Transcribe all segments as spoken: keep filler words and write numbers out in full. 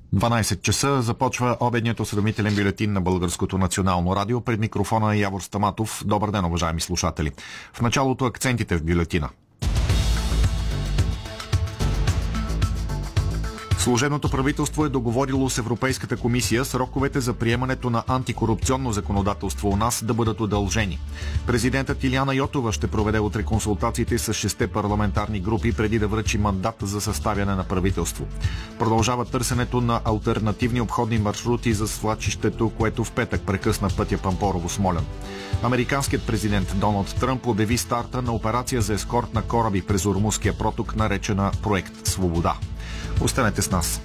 дванайсет часа започва обедният осведомителен бюлетин на Българското национално радио. Пред микрофона е Явор Стаматов. Добър ден, уважаеми слушатели. В началото акцентите в бюлетина. Служебното правителство е договорило с Европейската комисия сроковете за приемането на антикорупционно законодателство у нас да бъдат удължени. Президентът Илияна Йотова ще проведе утре консултациите с шесте парламентарни групи преди да връчи мандат за съставяне на правителство. Продължава търсенето на алтернативни обходни маршрути за свлачището, което в петък прекъсна пътя Пампорово-Смолян. Американският президент Доналд Тръмп обяви старта на операция за ескорт на кораби през Ормузския проток, наречена Проект Свобода. Останете с нас.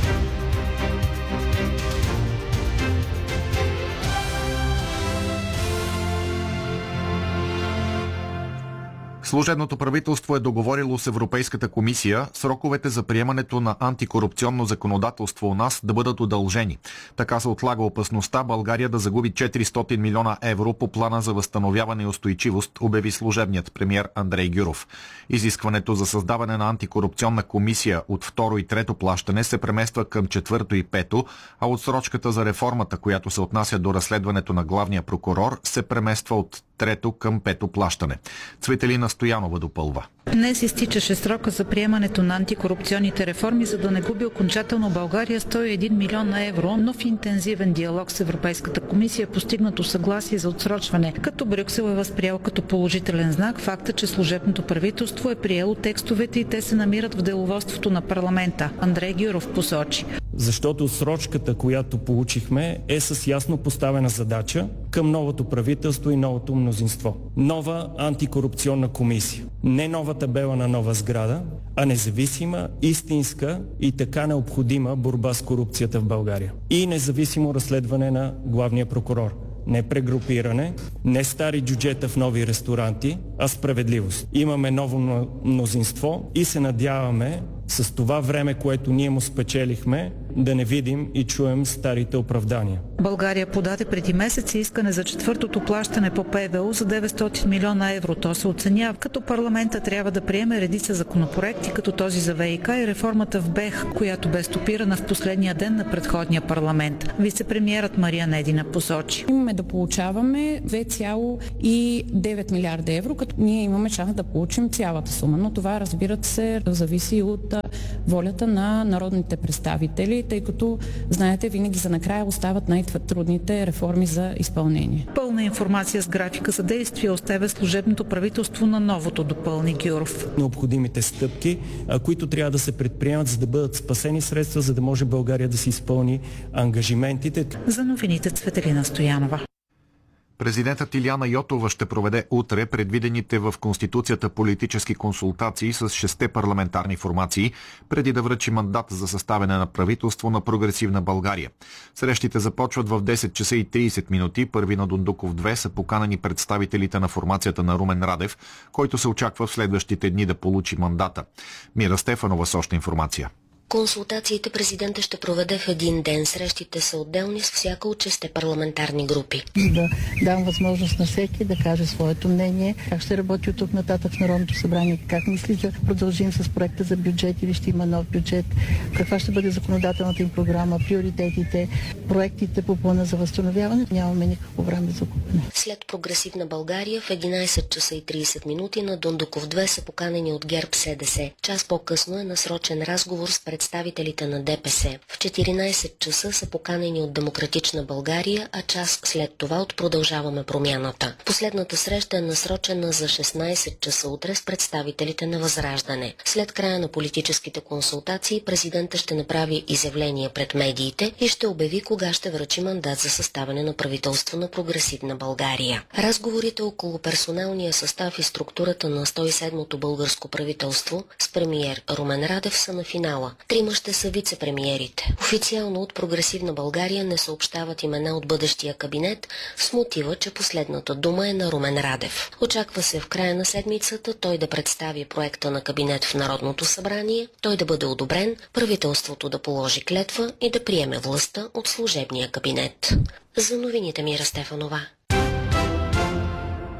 Служебното правителство е договорило с Европейската комисия сроковете за приемането на антикорупционно законодателство у нас да бъдат удължени. Така се отлага опасността България да загуби четиристотин милиона евро по плана за възстановяване и устойчивост, обяви служебният премиер Андрей Гюров. Изискването за създаване на антикорупционна комисия от второ и трето плащане се премества към четвърто и пето, а отсрочката за реформата, която се отнася до разследването на главния прокурор, се премества от трето към пето плащане. Цветелина Стоянова допълва. Днес изтичаше срока за приемането на антикорупционните реформи, за да не губи окончателно България сто и един милиона евро, но в интензивен диалог с Европейската комисия постигнато съгласие за отсрочване, като Брюксел е възприел като положителен знак факта, че служебното правителство е приело текстовете и те се намират в деловодството на парламента. Андрей Гюров посочи. Защото срочката, която получихме, е с ясно поставена задача към новото правителство и новото мнозинство. Нова антикорупционна комисия. Не нова табела на нова сграда, а независима, истинска и така необходима борба с корупцията в България. И независимо разследване на главния прокурор. Не прегрупиране, не стари джуджета в нови ресторанти, а справедливост. Имаме ново мнозинство и се надяваме с това време, което ние му спечелихме, да не видим и чуем старите оправдания. България подаде преди месец искане за четвъртото плащане по ПВУ за деветстотин милиона евро. То се оценява, като парламента трябва да приеме редица законопроекти, като този за ВиК и реформата в БЕХ, която бе стопирана в последния ден на предходния парламент. Вицепремиерът Мария Недина посочи. Имаме да получаваме две цяло и девет милиарда евро, като ние имаме шанс да получим цялата сума. Но това, разбира се, зависи от волята на народните представители, тъй като, знаете, винаги за накрая остават най-трудните реформи за изпълнение. Пълна информация с графика за действие оставя служебното правителство на новото, допълни Гюров. Необходимите стъпки, които трябва да се предприемат, за да бъдат спасени средства, за да може България да си изпълни ангажиментите. За новините Цветелина Стоянова. Президентът Илияна Йотова ще проведе утре предвидените в Конституцията политически консултации с шесте парламентарни формации, преди да връчи мандат за съставяне на правителство на прогресивна България. Срещите започват в десет часа и трийсет минути. Първи на Дондуков две са поканени представителите на формацията на Румен Радев, който се очаква в следващите дни да получи мандата. Мира Стефанова с още информация. Консултациите президента ще проведе в един ден. Срещите са отделни с всяка от шесте парламентарни групи. Да дам възможност на всеки да каже своето мнение, как ще работи от тук нататък в Народното събрание, как мисли да продължим с проекта за бюджет или ще има нов бюджет, каква ще бъде законодателната им програма, приоритетите, проектите по плана за възстановяване. Нямаме никакво време за купене. След прогресивна България в единайсет часа и трийсет минути на Дондуков две са поканени от ГЕРБ СДС. Час по-късно е насрочен разговор с представителите на ДПС. В четиринайсет часа са поканени от Демократична България, а час след това от Продължаваме промяната. Последната среща е насрочена за шестнайсет часа утре с представителите на Възраждане. След края на политическите консултации президентът ще направи изявление пред медиите и ще обяви кога ще връчи мандат за съставяне на правителство на прогресивна България. Разговорите около персоналния състав и структурата на сто и седмото българско правителство с премиер Румен Радев са на финала. Трима ще са вице-премиерите. Официално от прогресивна България не съобщават имена от бъдещия кабинет с мотива, че последната дума е на Румен Радев. Очаква се в края на седмицата той да представи проекта на кабинет в Народното събрание, той да бъде одобрен, правителството да положи клетва и да приеме властта от служебния кабинет. За новините Мира Стефанова.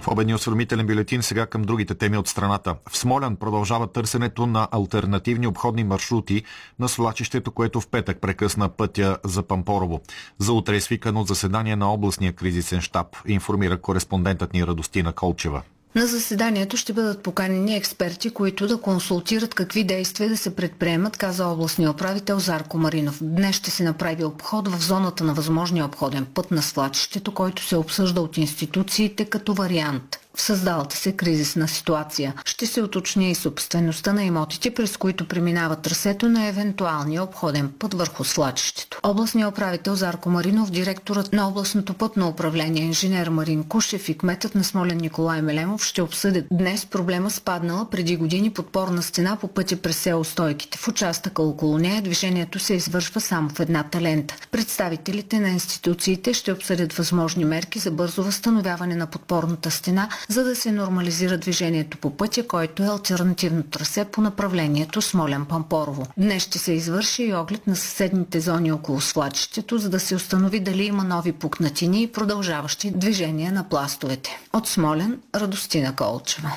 В обедния осведомителен бюлетин сега към другите теми от страната. В Смолян продължава търсенето на алтернативни обходни маршрути на свлачището, което в петък прекъсна пътя за Пампорово. За утре е свикано заседание на областния кризисен щаб, информира кореспондентът ни Радостина Колчева. На заседанието ще бъдат поканени експерти, които да консултират какви действия да се предприемат, каза областния управител Зарко Маринов. Днес ще се направи обход в зоната на възможния обходен път на свлачището, който се обсъжда от институциите като вариант в създалата се кризисна ситуация. Ще се уточни и собствеността на имотите, през които преминава трасето на евентуалния обходен път върху свлачището. Областният управител Зарко Маринов, директорът на областното пътно управление инженер Марин Кушев и кметът на Смолян Николай Мелемов ще обсъдят днес проблема с паднала преди години подпорна стена по пътя през село Стойките. В участъка около нея движението се извършва само в едната лента. Представителите на институциите ще обсъдят възможни мерки за бързо възстановяване на подпорната стена, за да се нормализира движението по пътя, който е алтернативно трасе по направлението Смолян-Пампорово. Днес ще се извърши и оглед на съседните зони около свлачището, за да се установи дали има нови пукнатини и продължаващи движения на пластовете. От Смолян, Радостина Колчева.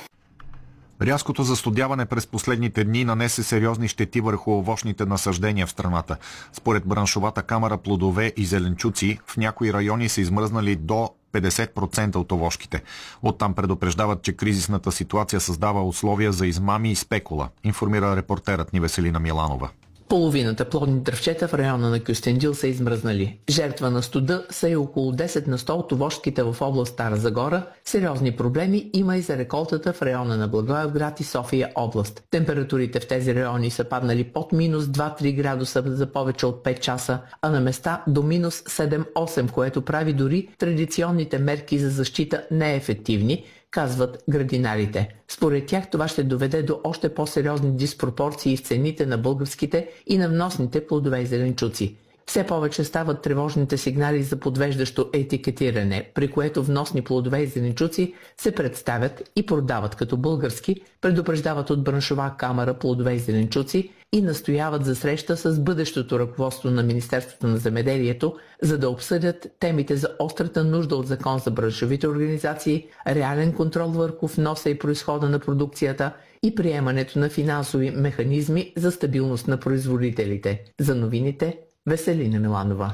Рязкото застудяване през последните дни нанесе сериозни щети върху овощните насаждения в страната. Според браншовата камара плодове и зеленчуци, в някои райони са измръзнали до петдесет процента от овошките. Оттам предупреждават, че кризисната ситуация създава условия за измами и спекула, информира репортерът ни Веселина Миланова. Половината плодни дръвчета в района на Кюстендил са измръзнали. Жертва на студа са и около десет на сто от овощките в област Стара Загора. Сериозни проблеми има и за реколтата в района на Благоевград и София област. Температурите в тези райони са паднали под минус два-три градуса за повече от пет часа, а на места до минус седем-осем, което прави дори традиционните мерки за защита неефективни, казват градинарите. Според тях това ще доведе до още по-сериозни диспропорции в цените на българските и на вносните плодове и зеленчуци. Все повече стават тревожните сигнали за подвеждащо етикетиране, при което вносни плодове и зеленчуци се представят и продават като български, предупреждават от браншова камара плодове и зеленчуци и настояват за среща с бъдещото ръководство на Министерството на земеделието, за да обсъдят темите за острата нужда от закон за браншовите организации, реален контрол върху вноса и произхода на продукцията и приемането на финансови механизми за стабилност на производителите. За новините Веселина Миланова.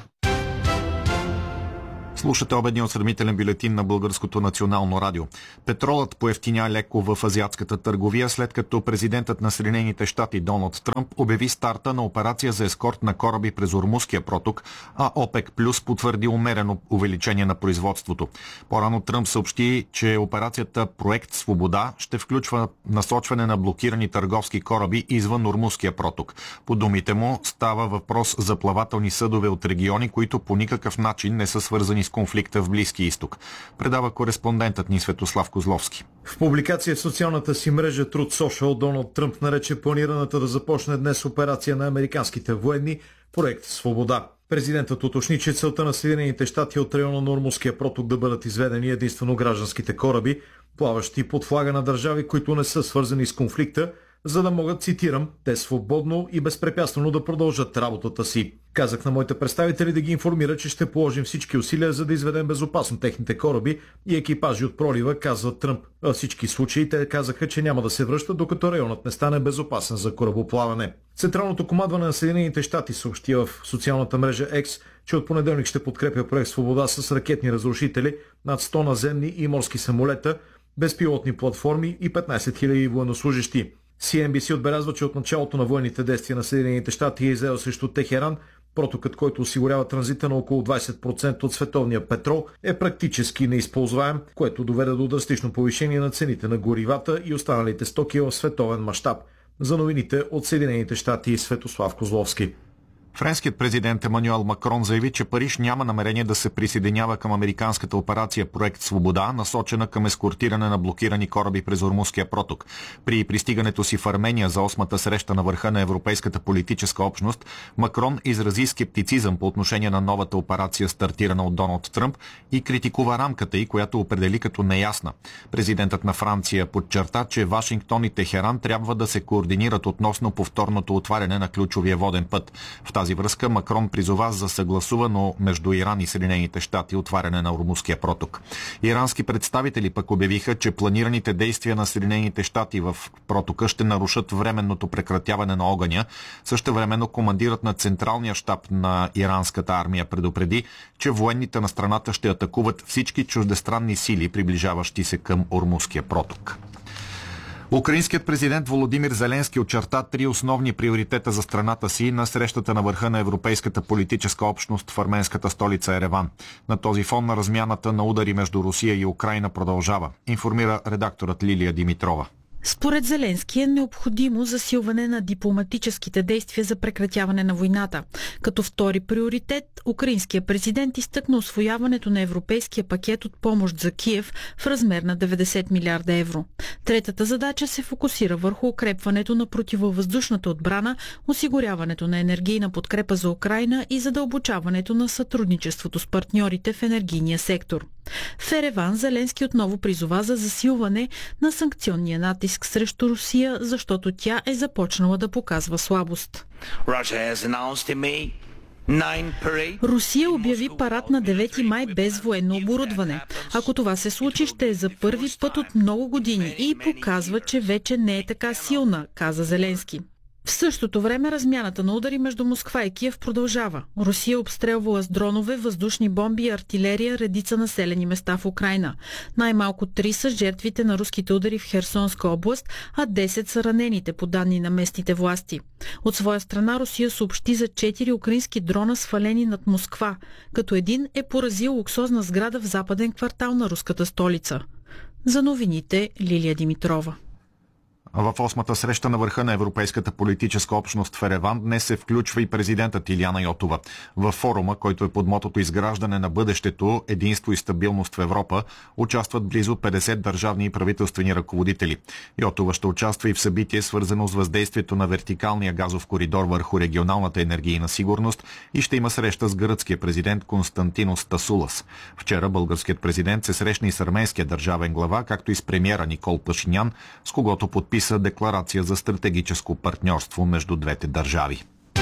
Слушате обедния осведомителен бюлетин на Българското национално радио. Петролът поевтиня леко в азиатската търговия, след като президентът на Съединените щати Доналд Тръмп обяви старта на операция за ескорт на кораби през Ормузския проток, а ОПЕК Плюс потвърди умерено увеличение на производството. По-рано Тръмп съобщи, че операцията Проект Свобода ще включва насочване на блокирани търговски кораби извън Ормузския проток. По думите му става въпрос за плавателни съдове от региони, които по никакъв начин не са свързани с конфликта в Близкия изток. Предава кореспондентът ни Светослав Козловски. В публикация в социалната си мрежа Truth Social Доналд Тръмп нарече планираната да започне днес операция на американските военни Проект Свобода. Президентът уточни, че целта на Съединените щати от района на Ормузския проток да бъдат изведени единствено гражданските кораби, плаващи под флага на държави, които не са свързани с конфликта, за да могат, цитирам, те свободно и безпрепятствено да продължат работата си. Казах на моите представители да ги информира, че ще положим всички усилия, за да изведем безопасно техните кораби и екипажи от пролива, казва Тръмп. Във всички случаи те казаха, че няма да се връщат, докато районът не стане безопасен за корабоплаване. Централното командване на Съединените щати съобщи в социалната мрежа X, че от понеделник ще подкрепя проект Свобода с ракетни разрушители, над сто наземни и морски самолета, безпилотни платформи и петнайсет хиляди военнослужещи. Си Ен Би Си отбелязва, че от началото на военните действия на Съединените щати е иззел срещу Техеран. Протокът, който осигурява транзита на около двайсет процента от световния петрол, е практически неизползваем, което доведе до драстично повишение на цените на горивата и останалите стоки в световен мащаб. За новините от Съединените щати и Светослав Козловски. Френският президент Емануел Макрон заяви, че Париж няма намерение да се присъединява към американската операция Проект Свобода, насочена към ескортиране на блокирани кораби през Ормузския проток. При пристигането си в Армения за осмата среща на върха на Европейската политическа общност, Макрон изрази скептицизъм по отношение на новата операция, стартирана от Доналд Тръмп, и критикува рамката й, която определи като неясна. Президентът на Франция подчерта, че Вашингтон и Техеран трябва да се координират относно повторното отваряне на ключовия воден път. В тази тази връзка Макрон призова за съгласувано между Иран и Съединените щати отваряне на Ормузския проток. Ирански представители пък обявиха, че планираните действия на Съединените щати в протока ще нарушат временното прекратяване на огъня. Същевременно командирът на Централния щаб на иранската армия предупреди, че военните на страната ще атакуват всички чуждестранни сили, приближаващи се към Ормузския проток. Украинският президент Володимир Зеленски очерта три основни приоритета за страната си на срещата на върха на Европейската политическа общност в арменската столица Ереван. На този фон на размяната на удари между Русия и Украйна продължава, информира редакторът Лилия Димитрова. Според Зеленски е необходимо засилване на дипломатическите действия за прекратяване на войната. Като втори приоритет, украинският президент изтъкна усвояването на европейския пакет от помощ за Киев в размер на деветдесет милиарда евро. Третата задача се фокусира върху укрепването на противовъздушната отбрана, осигуряването на енергийна подкрепа за Украйна и задълбочаването на сътрудничеството с партньорите в енергийния сектор. В Ереван Зеленски отново призова за засилване на санкционния натиск срещу Русия, защото тя е започнала да показва слабост. Русия обяви парад на девети май без военно оборудване. Ако това се случи, ще е за първи път от много години и показва, че вече не е така силна, каза Зеленски. В същото време размяната на удари между Москва и Киев продължава. Русия обстрелвала с дронове, въздушни бомби и артилерия редица населени места в Украйна. Най-малко три са жертвите на руските удари в Херсонска област, а десет са ранените, по данни на местните власти. От своя страна Русия съобщи за четири украински дрона, свалени над Москва, като един е поразил луксозна сграда в западен квартал на руската столица. За новините Лилия Димитрова. В осмата среща на върха на Европейската политическа общност в Ереван днес се включва и президентът Илияна Йотова. Във форума, който е под мотото "Изграждане на бъдещето, единство и стабилност в Европа", участват близо петдесет държавни и правителствени ръководители. Йотова ще участва и в събитие, свързано с въздействието на вертикалния газов коридор върху регионалната енергийна сигурност, и ще има среща с гръцкия президент Константинос Тасулас. Вчера българският президент се срещна и с арменския държавен глава, както и с премиера Никол Пашинян, с когото подписа декларация за стратегическо партньорство между двете държави.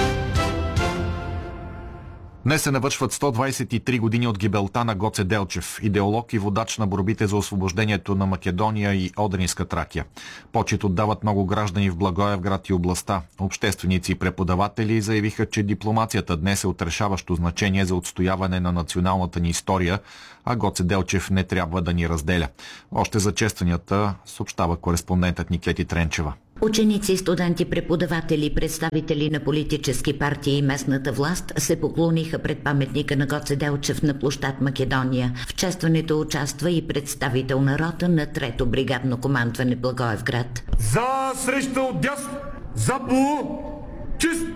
Днес се навършват сто двадесет и три години от гибелта на Гоце Делчев, идеолог и водач на борбите за освобождението на Македония и Одринска Тракия. Почит отдават много граждани в Благоевград и областта. Общественици и преподаватели заявиха, че дипломацията днес е от решаващо значение за отстояване на националната ни история, а Гоце Делчев не трябва да ни разделя. Още за честванията съобщава кореспондентът ни Кети Тренчева. Ученици, студенти, преподаватели, представители на политически партии и местната власт се поклониха пред паметника на Гоце Делчев на площад Македония. В честването участва и представител на рота на трето бригадно командване Благоевград. За среща от дясно! За по чист!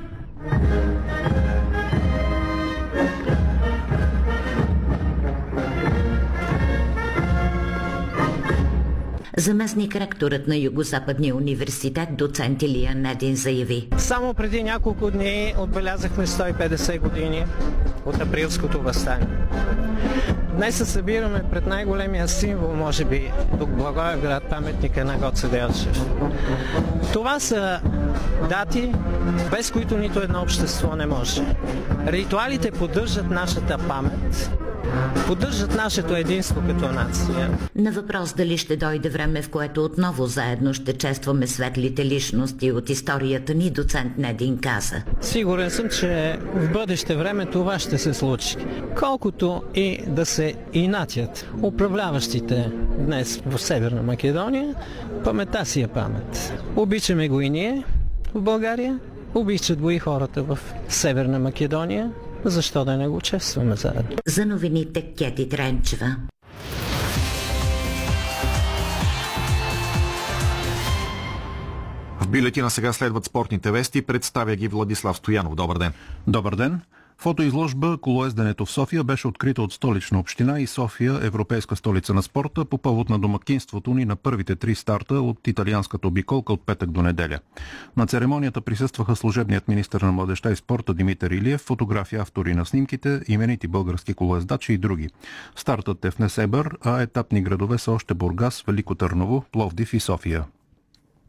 Заместник ректорът на Югозападния университет доцент Илия Недин заяви: Само преди няколко дни отбелязахме сто и петдесет години от априлското въстание. Днес се събираме пред най-големия символ, може би, тук Благоевград, паметника на Гоце Делчев. Това са дати, без които нито едно общество не може. Ритуалите поддържат нашата памет, поддържат нашето единство като нация. На въпрос дали ще дойде време, в което отново заедно ще честваме светлите личности от историята ни, доцент Недин каза: Сигурен съм, че в бъдеще време това ще се случи. Колкото и да се инатят управляващите днес в Северна Македония, паметта си е памет. Обичаме го и ние в България, обичат го и хората в Северна Македония. Защо да не го честваме заедно? За новините Кети Тренчева. В бюлетина сега следват спортните вести. Представя ги Владислав Стоянов. Добър ден. Добър ден. Фотоизложба "Колоезденето в София" беше открита от Столична община и София, европейска столица на спорта, по повод на домакинството ни на първите три старта от италианската обиколка от петък до неделя. На церемонията присъстваха служебният министър на младежта и спорта Димитър Илиев, фотографи, автори на снимките, именити български колоездачи и други. Стартът е в Несебър, а етапни градове са още Бургас, Велико Търново, Пловдив и София.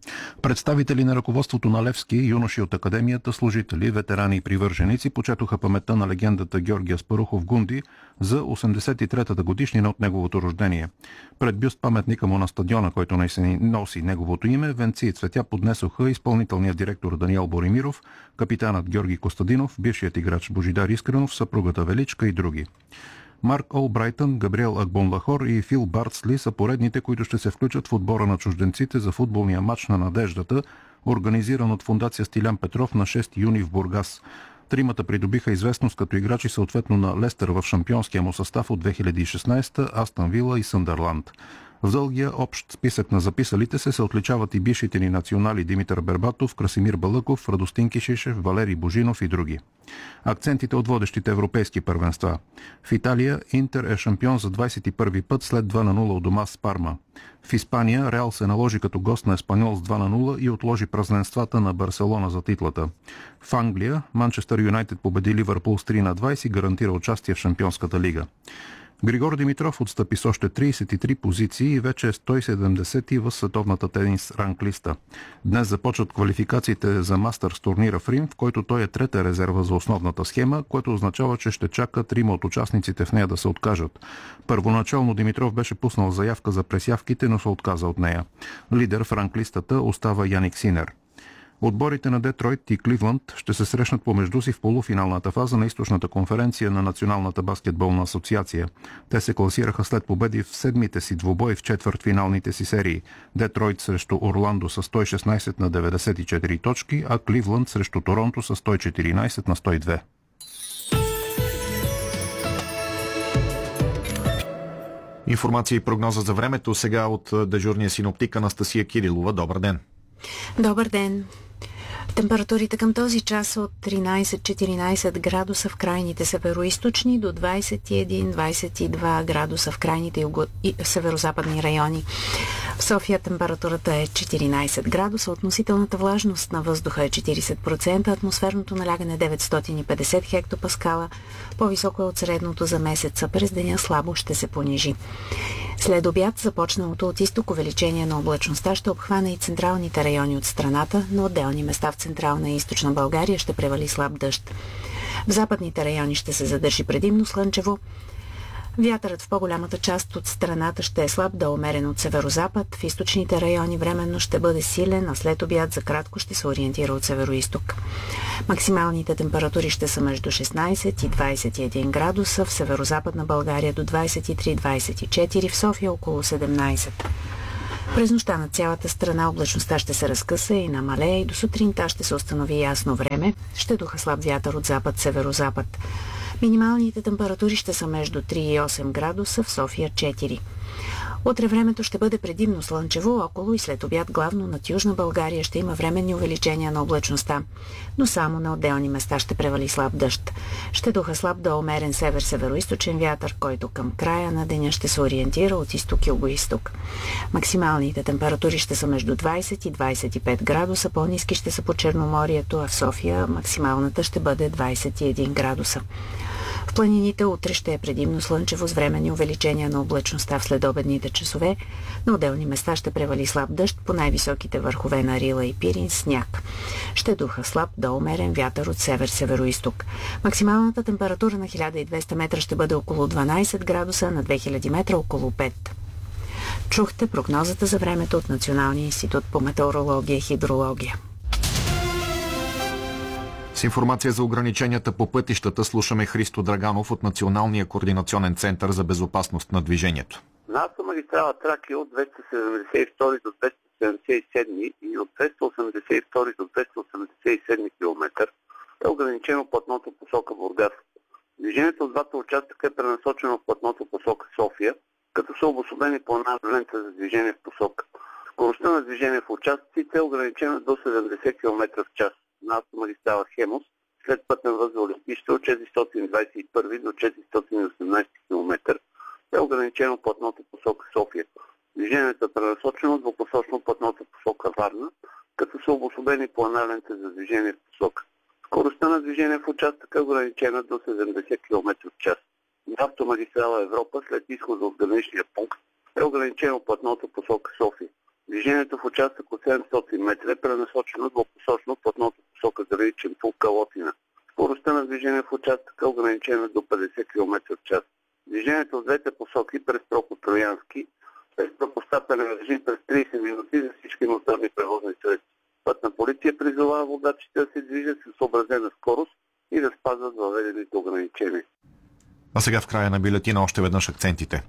Представители на ръководството на Левски, юноши от академията, служители, ветерани и привърженици почетоха паметта на легендата Георги Аспарухов Гунди за осемдесет и третата годишнина от неговото рождение. Пред бюст паметника му на стадиона, който носи неговото име, венци и цветя поднесоха изпълнителният директор Даниел Боримиров, капитанът Георги Костадинов, бившият играч Божидар Искренов, съпругата Величка и други. Марк Олбрайтън, Габриел Акбонлахор и Фил Бартсли са поредните, които ще се включат в отбора на чужденците за футболния матч на надеждата, организиран от фондация Стилян Петров на шести юни в Бургас. Тримата придобиха известност като играчи съответно на Лестър в шампионския му състав от две хиляди и шестнадесета, Астън Вила и Съндърланд. В дългия общ списък на записалите се се отличават и бившите ни национали Димитър Бербатов, Красимир Балъков, Радостин Кишишев, Валерий Божинов и други. Акцентите от водещите европейски първенства. В Италия Интер е шампион за двадесет и първи път след два на нула у дома с Парма. В Испания Реал се наложи като гост на Еспаньол с два на нула и отложи празненствата на Барселона за титлата. В Англия Манчестър Юнайтед победи Ливърпул с три на двадесет и гарантира участие в Шампионската лига. Григор Димитров отстъпи с още тридесет и три позиции и вече е сто и седемдесети в световната тенис ранглиста. Днес започват квалификациите за Мастърс турнира в Рим, в който той е трета резерва за основната схема, което означава, че ще чака трима от участниците в нея да се откажат. Първоначално Димитров беше пуснал заявка за пресявките, но се отказа от нея. Лидер в ранглистата остава Яник Синер. Отборите на Детройт и Кливланд ще се срещнат помежду си в полуфиналната фаза на източната конференция на Националната баскетболна асоциация. Те се класираха след победи в седмите си двубой в четвъртфиналните си серии. Детройт срещу Орландо с сто и шестнадесет на деветдесет и четири точки, а Кливланд срещу Торонто с сто и четиринадесет на сто и две. Информация и прогноза за времето сега от дежурния синоптик Анастасия Кирилова. Добър ден! Добър ден! Температурите към този час са от тринадесет-четиринадесет градуса в крайните североизточни до двадесет и един до двадесет и два градуса в крайните юго... и северозападни райони. В София температурата е четиринадесет градуса, относителната влажност на въздуха е четиридесет процента, атмосферното налягане деветстотин и петдесет хектопаскала, по-високо е от средното за месеца, през деня слабо ще се понижи. След обяд започналото от изток увеличение на облачността ще обхване и централните райони от страната, на отделни места в Централна и Източна България ще превали слаб дъжд. В западните райони ще се задържи предимно слънчево. Вятърът в по-голямата част от страната ще е слаб да умерен от северозапад. В източните райони временно ще бъде силен, а след обяд за кратко ще се ориентира от североизток. Максималните температури ще са между шестнадесет и двадесет и един градуса, в северозападна България до двадесет и три до двадесет и четири, в София около седемнадесет. През нощта на цялата страна облачността ще се разкъса и намалее и до сутринта ще се установи ясно време. Ще духа слаб вятър от запад-северозапад. Минималните температури ще са между три и осем градуса, в София четири. Утре времето ще бъде предимно слънчево, около и след обяд главно над Южна България ще има временни увеличения на облачността, но само на отделни места ще превали слаб дъжд. Ще духа слаб до умерен север-североизточен вятър, който към края на деня ще се ориентира от изток и югоизток. Максималните температури ще са между двадесет и двадесет и пет градуса, по-ниски ще са по Черноморието, а в София максималната ще бъде двадесет и един градуса. В планините утре ще е предимно слънчево с временни увеличения на облачността в следобедните часове. На отделни места ще превали слаб дъжд, по най-високите върхове на Рила и Пирин сняг. Ще духа слаб до умерен вятър от север-североизток. Максималната температура на хиляда и двеста метра ще бъде около дванадесет градуса, на две хиляди метра около пет. Чухте прогнозата за времето от Националния институт по метеорология и хидрология. С информация за ограниченията по пътищата слушаме Христо Драганов от Националния координационен център за безопасност на движението. На автомагистрала Тракия от двеста седемдесет и втори до двеста седемдесет и седми и от двеста осемдесет и втори до двеста осемдесет и седми километър е ограничено платното посока Бургас. Движението от двата участъка е пренасочено в платното посока София, като са обособени по една лента за движение в посока. Скоростта на движение в участъците е ограничена до седемдесет километра в час. На автомагистрала Хемус, след пътен възел летище от четиристотин двадесет и първи до четиристотин и осемнадесети километър е ограничено платното посока София. Движението е пренасочено двупосочно платното посока Варна, като са обособени по една лента за движение в посока. Скоростта на движение в участъка е ограничена до седемдесет километра в час. На автомагистрала Европа, след изхода от граничния пункт, е ограничено платното посока София. Движението в участък от седемстотин метра е пренасочено двупосочно платното посока граничен пункт Калотина. Скоростта на движение в участъка е ограничена до петдесет километра в час. Движението в двете посоки през Прокop Троянски през пропускателен режим през тридесет минути за всички моторни превозни средства. Пътна полиция призовава водачите да се движат с съобразена скорост и да спазват въведените ограничения. А сега в края на бюлетина още веднъж акцентите.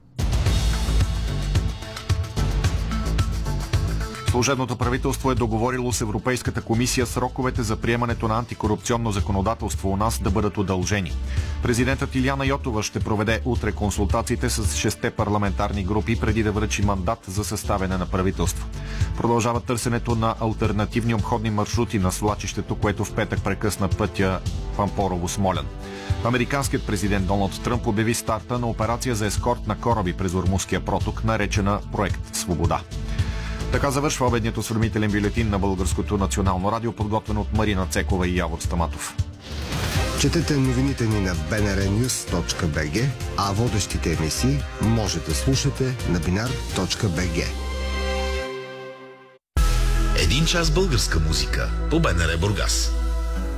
Служебното правителство е договорило с Европейската комисия сроковете за приемането на антикорупционно законодателство у нас да бъдат удължени. Президентът Илияна Йотова ще проведе утре консултациите с шесте парламентарни групи преди да връчи мандат за съставяне на правителство. Продължава търсенето на алтернативни обходни маршрути на свлачището, което в петък прекъсна пътя Пампорово-Смолян. Американският президент Доналд Тръмп обяви старта на операция за ескорт на кораби през Ормузския проток, наречена Проект Свобода. Така завършва обедният осведомителен бюлетин на Българското национално радио, подготвен от Марина Цекова и Явор Стаматов. Четете новините ни на би ен ар нюз точка би джи, а водещите емисии може да слушате на бинар точка би джи. Един час българска музика по БНР Бургас.